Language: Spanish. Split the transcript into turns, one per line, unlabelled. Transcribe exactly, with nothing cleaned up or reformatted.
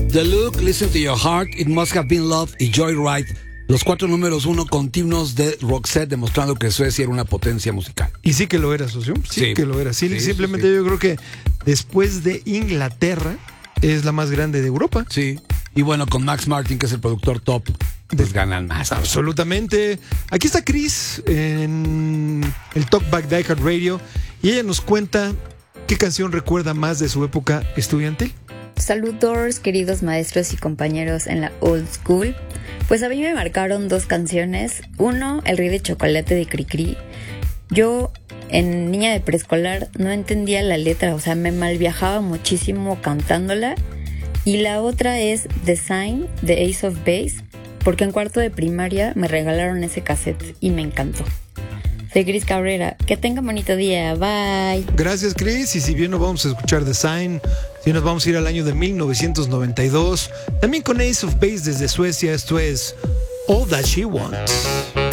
The Look, Listen to Your Heart, It Must Have Been Love y Joyride. Los cuatro números uno continuos de Roxette, demostrando que Suecia era una potencia musical.
Y sí que lo era, socio. Sí, sí. que lo era. Sí, sí, simplemente sí, sí. Yo creo que después de Inglaterra es la más grande de Europa.
Sí. Y bueno, con Max Martin, que es el productor top, pues ganan más.
Absolutamente. Aquí está Chris en el Talkback de iHeart Radio y ella nos cuenta qué canción recuerda más de su época estudiantil.
Saludos, queridos maestros y compañeros en la old school. Pues a mí me marcaron dos canciones. Uno, El Rey de Chocolate de Cricri. Yo, en niña de preescolar, no entendía la letra, o sea, me malviajaba muchísimo cantándola. Y la otra es The Sign de Ace of Base, porque en cuarto de primaria me regalaron ese cassette y me encantó. Soy Cris Cabrera. Que tengan bonito día. Bye.
Gracias, Cris. Y si bien no vamos a escuchar The Sign, si nos vamos a ir al año de mil novecientos noventa y dos, también con Ace of Base desde Suecia. Esto es All That She Wants.